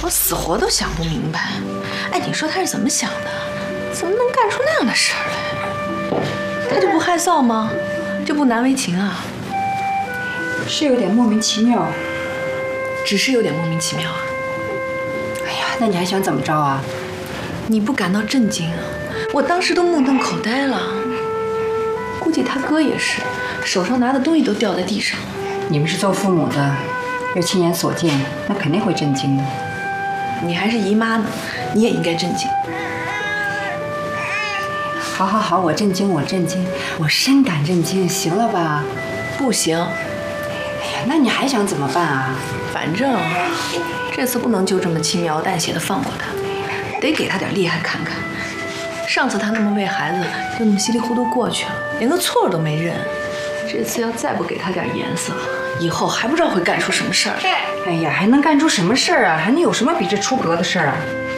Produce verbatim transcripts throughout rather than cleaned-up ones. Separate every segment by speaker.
Speaker 1: 我死活都想不明白。哎，你说他是怎么想的？怎么能干出那样的事儿来？他就不害臊吗？这不难为情啊？
Speaker 2: 是有点莫名其妙，
Speaker 1: 只是有点莫名其妙啊。
Speaker 2: 哎呀，那你还想怎么着啊？
Speaker 1: 你不感到震惊啊？我当时都目瞪口呆了。估计他哥也是，手上拿的东西都掉在地上。
Speaker 2: 你们是做父母的，又亲眼所见，那肯定会震惊的。
Speaker 1: 你还是姨妈呢，你也应该震惊。
Speaker 2: 好好好，我震惊，我震惊，我深感震惊，行了吧？
Speaker 1: 不行。
Speaker 2: 哎呀，那你还想怎么办啊？
Speaker 1: 反正这次不能就这么轻描淡写的放过他，得给他点厉害看看。上次他那么为孩子就那么稀里糊涂过去了，连个错都没认。这次要再不给他点颜色，以后还不知道会干出什么事儿。
Speaker 2: 哎呀，还能干出什么事儿啊？还能有什么比这出格的事儿啊？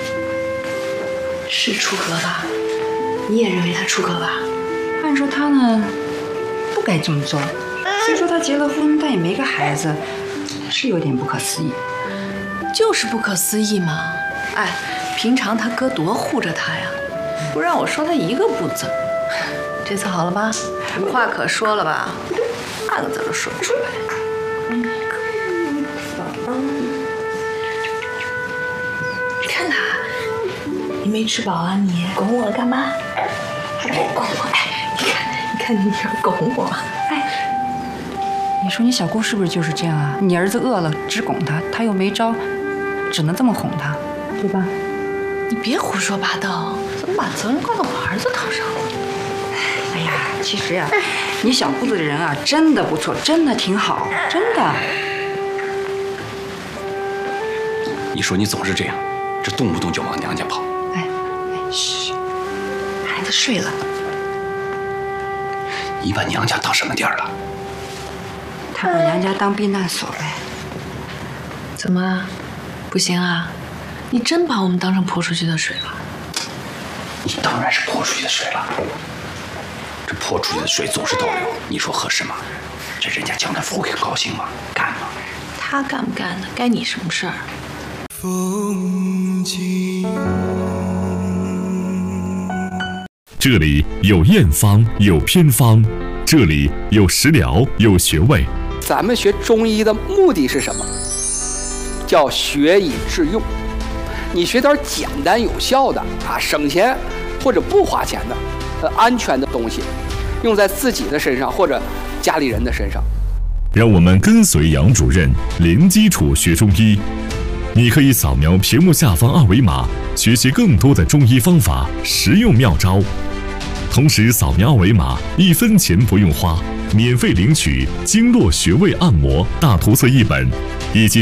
Speaker 1: 是出格吧？你也认为他出格吧？
Speaker 2: 按说他呢，不该这么做。虽说他结了婚，但也没个孩子，是有点不可思议。
Speaker 1: 就是不可思议嘛！哎，平常他哥多护着他呀，不让我说他一个不字。这次好了吧？无话可说了吧？半个字都说不出来。嗯，你看他，你没吃饱啊你？拱我干嘛？还给我拱我？哎，你看，你看你女儿拱我。哎，
Speaker 2: 你说你小姑是不是就是这样啊？你儿子饿了只拱他，他又没招，只能这么哄他，对吧？
Speaker 1: 你别胡说八道，怎么把责任怪到我儿子头上了？
Speaker 2: 哎呀，其实呀、啊，你小姑子的人啊，真的不错，真的挺好，真的。
Speaker 3: 你说你总是这样，这动不动就往娘家跑。
Speaker 2: 哎哎，嘘，孩子睡了。
Speaker 3: 你把娘家当什么地儿了？
Speaker 2: 他把娘家当避难所呗。
Speaker 1: 怎么，不行啊？你真把我们当成泼出去的水了？
Speaker 3: 你当然是泼出去的水了。这泼出去的水总是倒流，你说合适吗？这人家江大夫会高兴吗？干吗？
Speaker 1: 他干不干的，该你什么事儿？
Speaker 4: 风景。
Speaker 5: 这里有验方，有偏方，这里有食疗，有穴位。
Speaker 6: 咱们学中医的目的是什么？叫学以致用。你学点简单有效的啊，省钱或者不花钱的，呃，安全的东西，用在自己的身上或者家里人的身上。
Speaker 5: 让我们跟随杨主任，零基础学中医。你可以扫描屏幕下方二维码，学习更多的中医方法、实用妙招。同时，扫描二维码，一分钱不用花，免费领取经络穴位按摩大图册一本，以及